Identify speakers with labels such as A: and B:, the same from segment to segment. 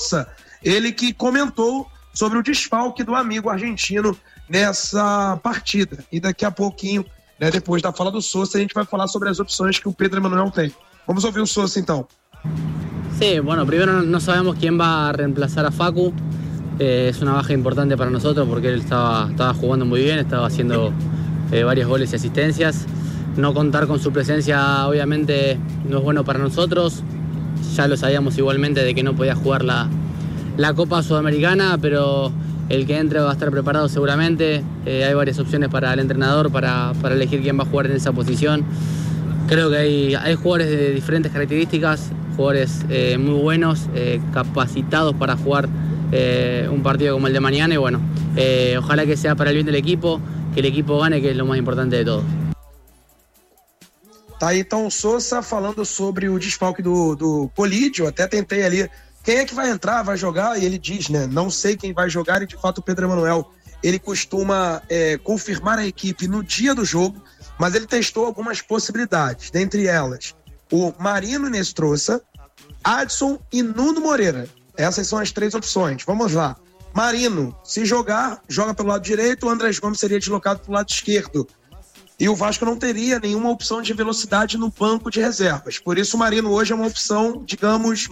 A: Sousa, ele que comentou sobre o desfalque do amigo argentino nessa partida. E daqui a pouquinho, né, depois da fala do Sousa, a gente vai falar sobre as opções que o Pedro Emanuel tem. Vamos ouvir o Sousa então.
B: Sí, bueno, primero no sabemos quién va a reemplazar a Facu. Es una baja importante para nosotros porque él estaba jugando muy bien, estaba haciendo varios goles y asistencias. No contar con su presencia obviamente no es bueno para nosotros. Ya lo sabíamos igualmente de que no podía jugar la Copa Sudamericana, pero el que entre va a estar preparado seguramente. Hay varias opciones para el entrenador para elegir quién va a jugar en esa posición. Creo que hay jugadores de diferentes características, jugadores muy buenos, capacitados para jugar un partido como el de mañana y bueno, ojalá que sea para el bien del equipo, que el equipo gane, que es lo más importante de todo.
A: Tá aí então o Sousa falando sobre o desfalque do Polídio. Até tentei ali, quem é que vai entrar, vai jogar? E ele diz, né, não sei quem vai jogar. E de fato o Pedro Emanuel, ele costuma confirmar a equipe no dia do jogo, mas ele testou algumas possibilidades, dentre elas o Marino Inestrosa, Adson e Nuno Moreira. Essas são as 3 opções. Vamos lá. Marino, se jogar, joga pelo lado direito, o Andrés Gomes seria deslocado para o lado esquerdo. E o Vasco não teria nenhuma opção de velocidade no banco de reservas. Por isso o Marino hoje é uma opção, digamos,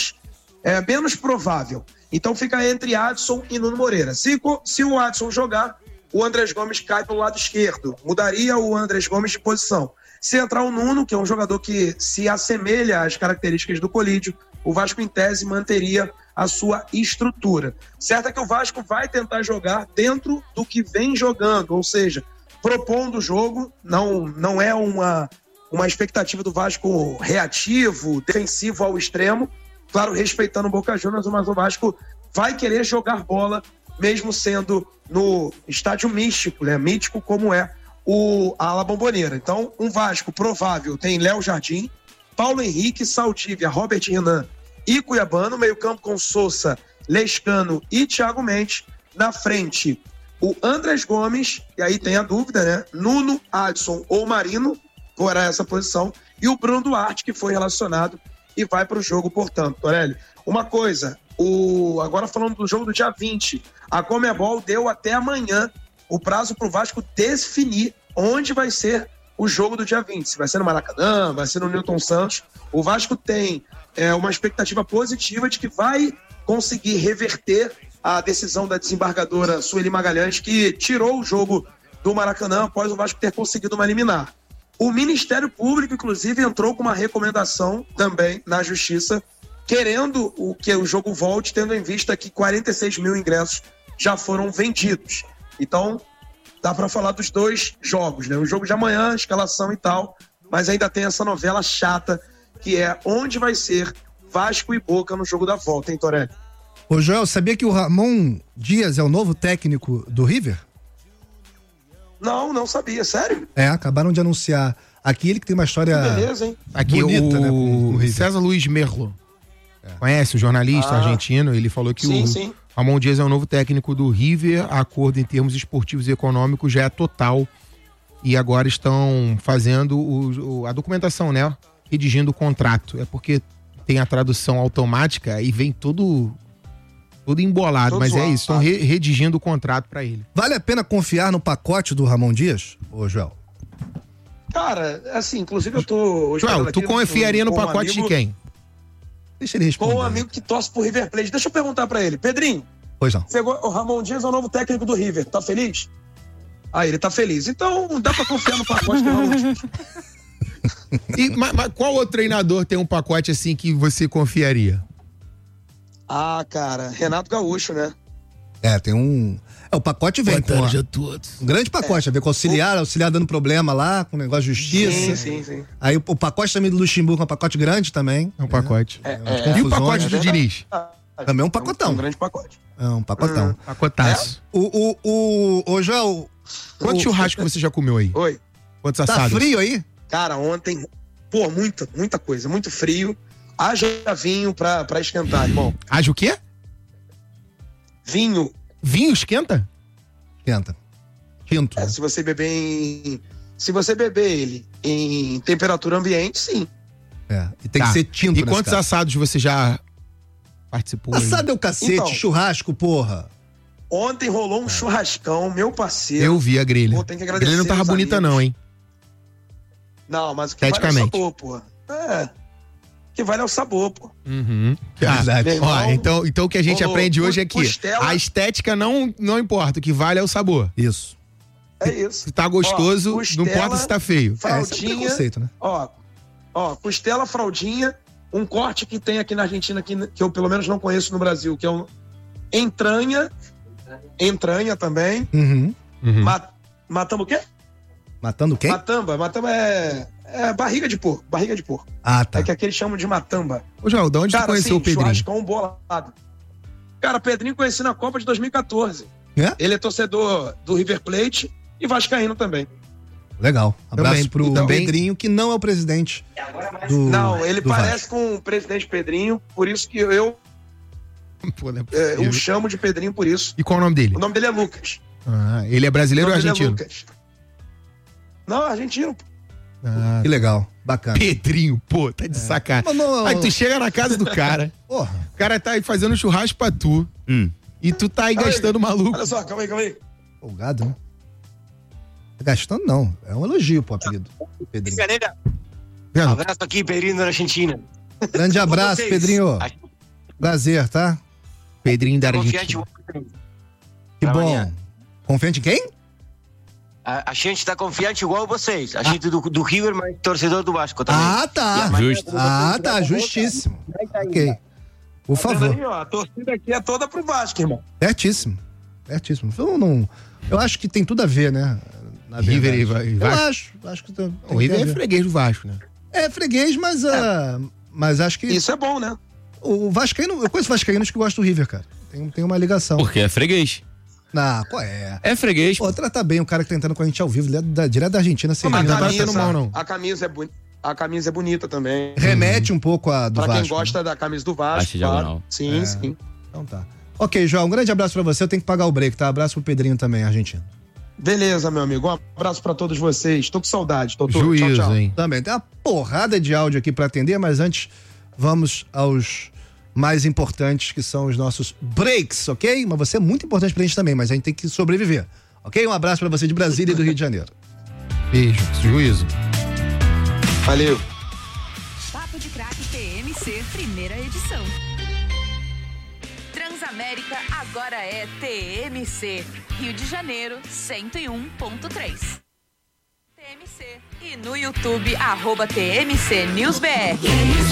A: menos provável. Então fica entre Adson e Nuno Moreira. Se o Adson jogar, o Andrés Gomes cai pelo lado esquerdo. Mudaria o Andrés Gomes de posição. Se entrar o Nuno, que é um jogador que se assemelha às características do Polídio, o Vasco, em tese, manteria a sua estrutura. Certo é que o Vasco vai tentar jogar dentro do que vem jogando, ou seja, propondo o jogo. Não é uma expectativa do Vasco reativo, defensivo ao extremo, claro, respeitando o Boca Juniors, mas o Vasco vai querer jogar bola, mesmo sendo no estádio místico, né? Mítico como é a La Bombonera. Então, um Vasco provável tem Léo Jardim, Paulo Henrique, Saldívia, Robert Renan e Cuiabano, meio campo com Sousa, Lescano e Thiago Mendes. Na frente, o Andrés Gomes, e aí tem a dúvida, né? Nuno, Adson ou Marino, fora essa posição, e o Bruno Duarte, que foi relacionado e vai para o jogo, portanto. Torelli, uma coisa, agora falando do jogo do dia 20, a Conmebol deu até amanhã o prazo para o Vasco definir onde vai ser o jogo do dia 20. Se vai ser no Maracanã, vai ser no Newton Santos. O Vasco tem uma expectativa positiva de que vai conseguir reverter a decisão da desembargadora Sueli Magalhães, que tirou o jogo do Maracanã após o Vasco ter conseguido uma liminar. O Ministério Público, inclusive, entrou com uma recomendação também na Justiça, querendo que o jogo volte, tendo em vista que 46 mil ingressos já foram vendidos. Então, dá para falar dos 2 jogos, né? O jogo de amanhã, escalação e tal, mas ainda tem essa novela chata, que é onde vai ser Vasco e Boca no jogo da volta, hein, Torelli?
C: Ô, Joel, sabia que o Ramon Dias é o novo técnico do River?
A: Não sabia, sério?
C: Acabaram de anunciar. Aqui ele que tem uma história
A: beleza, hein?
D: Aqui
C: bonita, né,
D: o César Luiz Merlo. Conhece o jornalista argentino? Ele falou que
A: sim.
D: Ramon Dias é o novo técnico do River. A acordo em termos esportivos e econômicos já é total. E agora estão fazendo a documentação, né? Redigindo o contrato. É porque tem a tradução automática e vem tudo embolado, mas é isso, estão redigindo o contrato pra ele.
C: Vale a pena confiar no pacote do Ramon Dias, ô Joel?
A: Cara, assim, inclusive eu tô...
D: Joel, tu confiaria no pacote de quem?
C: Deixa ele responder.
A: Com um amigo que torce pro River Plate. Deixa eu perguntar pra ele. Pedrinho,
C: pois não.
A: O Ramon Dias é o novo técnico do River, tá feliz? Ele tá feliz. Então dá pra confiar no pacote do Ramon Dias.
D: Mas qual outro treinador tem um pacote assim que você confiaria?
A: Cara, Renato Gaúcho, né?
C: Tem um... o pacote vem com um grande pacote, a ver com auxiliar dando problema lá, com o negócio de justiça.
A: Sim.
C: Aí o pacote também do Luxemburgo é um pacote grande também.
D: É um pacote. E o pacote do Diniz?
C: Também é um pacotão.
A: Um grande pacote.
C: É um pacotão.
D: Pacotaço.
C: O Joel...
D: Quanto churrasco você já comeu aí?
A: Oi.
D: Quantos assados?
C: Tá frio aí?
A: Cara, ontem, muita coisa, muito frio. Haja vinho pra esquentar, irmão.
D: Haja o quê?
A: Vinho.
D: Vinho esquenta?
C: Esquenta. Tinto.
A: Se você beber ele em temperatura ambiente, sim.
C: E tem que ser tinto.
D: E quantos assados você já participou.
C: Assado é o cacete,
A: Então,
C: churrasco, porra.
A: Ontem rolou um churrascão, meu parceiro.
D: Eu vi a grelha.
A: Pô, tem que
D: A
A: agradecer
D: grelha não tava
A: os
D: bonita
A: amigos.
D: não, hein?
A: Não, mas o que vale é o
D: Esteticamente.
A: sabor, pô. O que vale é o sabor, pô.
D: Uhum.
C: Verdade.
A: Meu
D: Ó,
A: irmão,
D: então o que a gente
A: rolou
D: aprende hoje é que
A: costela.
D: a estética não importa, o que vale é o sabor.
C: Isso.
A: É isso.
D: Se tá gostoso,
A: Ó,
D: não
A: costela,
D: importa se tá feio.
C: Esse é o
A: Fraldinha.
C: preconceito, né?
A: Ó, costela, fraldinha, um corte que tem aqui na Argentina, que eu pelo menos não conheço no Brasil, que é um entranha também.
C: Uhum.
A: Matamba o quê?
C: Matando quem?
A: Matamba é barriga de porco.
C: Ah, tá.
A: É que aqui eles chamam de matamba.
D: Ô, João, de onde tu conheceu o Pedrinho?
A: Churrascão bolado. Cara, Pedrinho conheci na Copa de 2014.
C: É?
A: Ele é torcedor do River Plate e vascaíno também.
C: Legal. Abraço
D: Também,
C: pro
D: também.
C: Pedrinho, que não é o presidente do
A: Não, ele
C: do
A: parece
C: Vasco.
A: com o presidente Pedrinho, por isso que eu
D: Pô, não é possível.
A: o chamo de Pedrinho por isso.
D: E qual o nome dele?
A: O nome dele é Lucas.
D: Ah, ele é brasileiro
A: O
D: ou
A: nome dele é
D: argentino?
A: Lucas. Não, argentino.
D: Ah,
C: Que legal. Bacana.
D: Pedrinho, pô, tá de sacanagem.
C: Mas não-
D: Aí tu chega na casa do cara,
C: Porra.
D: o cara tá aí fazendo churrasco pra tu, e tu tá aí gastando maluco.
A: Olha só, calma aí.
C: Folgado, né? Tá gastando, não. É um elogio pro apelido. Pedrinho.
E: Galera,
D: Vendo?
E: abraço aqui, Pedrinho da Argentina.
C: Grande abraço,
E: Vocês.
C: Pedrinho.
E: A-
C: Prazer, tá?
D: Pedrinho da
E: Confiante.
D: Argentina.
C: Que
E: Pra
C: bom.
E: amanhã.
C: Confiante em quem?
E: A gente tá confiante igual vocês. A gente do River, mas torcedor do Vasco também.
C: Ah,
E: E
C: tá.
E: amanhã,
F: Justo.
C: Ah, tá. Justíssimo. Ok. Por favor.
A: Aí, ó, a torcida aqui é toda pro Vasco, irmão.
C: Certíssimo. Eu acho que tem tudo a ver, né? Na
D: River
C: verdade.
D: e
C: Eu
D: Vasco.
C: acho que tem
D: O River
C: a
D: é
C: ver.
D: freguês do Vasco, né?
C: É freguês, mas acho que
A: Isso é bom, né?
C: o Vascaíno, eu conheço vascaínos que gostam do River, cara. Tem uma ligação.
F: Porque é freguês.
C: Não, qual é?
F: É freguês.
C: Pô, trata bem o cara que tá entrando com a gente ao vivo, direto da Argentina, sem
D: Mas
C: nada.
D: não tá tendo mal, não.
A: A camisa é bonita também.
C: Remete um pouco a do
A: Pra quem
C: Vasco.
A: gosta da camisa do Vasco.
F: Acho diagonal.
A: Sim, sim.
C: Então tá. Ok, João, um grande abraço pra você. Eu tenho que pagar o break, tá? Abraço pro Pedrinho também, argentino.
A: Beleza, meu amigo. Um abraço pra todos vocês. Tô com saudade, doutor.
D: Juízo,
A: tchau, tchau.
D: hein?
C: Também tem uma porrada de áudio aqui pra atender, mas antes vamos aos mais importantes, que são os nossos breaks, ok? Mas você é muito importante pra gente também, mas a gente tem que sobreviver, ok? Um abraço pra você de Brasília e do Rio de Janeiro.
D: Beijo, juízo.
A: Valeu.
G: Papo de Craque TMC, primeira edição. Transamérica agora é TMC. Rio de Janeiro, 101.3. TMC. E no YouTube, @TMC News BR.